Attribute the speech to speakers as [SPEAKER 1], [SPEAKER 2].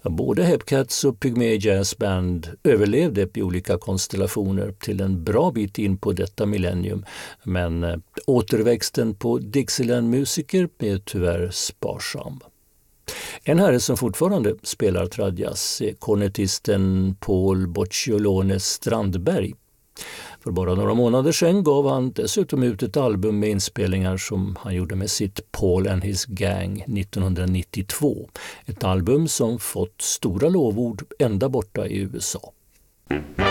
[SPEAKER 1] Både Hepcats och Pygmée Jazz Band överlevde i olika konstellationer till en bra bit in på detta millennium, men återväxten på Dixieland-musiker är tyvärr sparsam. En herre som fortfarande spelar tradjazz är kornetisten Paul Bocciolone Strandberg. För bara några månader sedan gav han dessutom ut ett album med inspelningar som han gjorde med sitt Paul and His Gang 1992. Ett album som fått stora lovord ända borta i USA.